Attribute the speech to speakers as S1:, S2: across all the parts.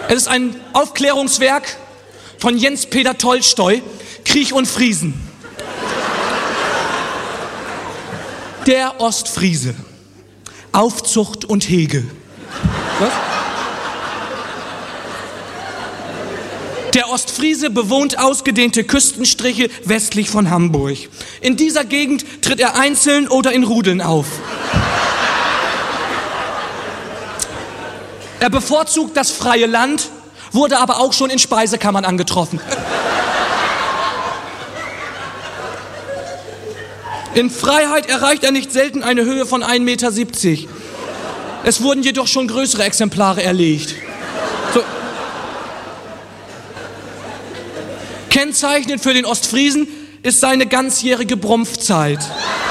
S1: Es ist ein Aufklärungswerk von Jens-Peter Tolstoi, Krieg und Friesen. Der Ostfriese. Aufzucht und Hege. Was? Der Ostfriese bewohnt ausgedehnte Küstenstriche westlich von Hamburg. In dieser Gegend tritt er einzeln oder in Rudeln auf. Er bevorzugt das freie Land, wurde aber auch schon in Speisekammern angetroffen. In Freiheit erreicht er nicht selten eine Höhe von 1,70 Meter. Es wurden jedoch schon größere Exemplare erlegt. So. Kennzeichnend für den Ostfriesen ist seine ganzjährige Brumpfzeit.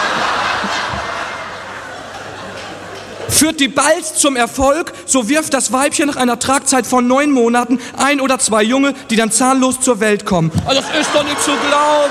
S1: Führt die Balz zum Erfolg, so wirft das Weibchen nach einer Tragzeit von 9 Monaten 1 oder 2 Junge, die dann zahnlos zur Welt kommen. Also das ist doch nicht zu glauben.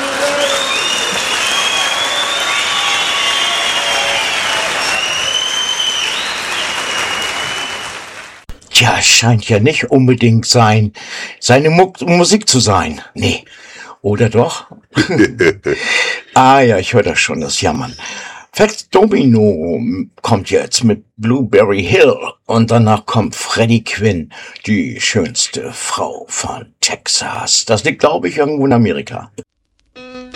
S2: Tja, scheint ja nicht unbedingt seine Musik zu sein. Nee. Oder doch? Ah ja, ich höre das schon, das Jammern. Fats Domino kommt jetzt mit Blueberry Hill und danach kommt Freddie Quinn, die schönste Frau von Texas. Das liegt, glaube ich, irgendwo in Amerika.